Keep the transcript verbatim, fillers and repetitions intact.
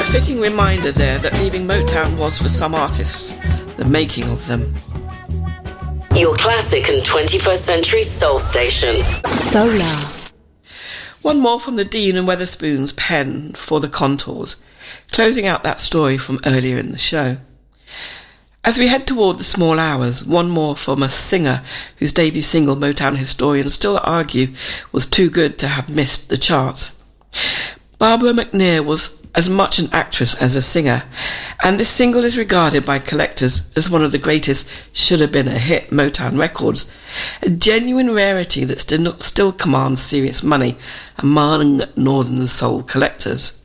fitting reminder there that leaving Motown was for some artists the making of them. Your classic and twenty-first century soul station. Solar. One more from the Dean and Weatherspoon's pen for The Contours, closing out that story from earlier in the show. As we head toward the small hours, one more from a singer whose debut single Motown historians still argue was too good to have missed the charts. Barbara McNair was as much an actress as a singer, and this single is regarded by collectors as one of the greatest should-have-been-a-hit Motown records, a genuine rarity that still, still commands serious money among Northern soul collectors.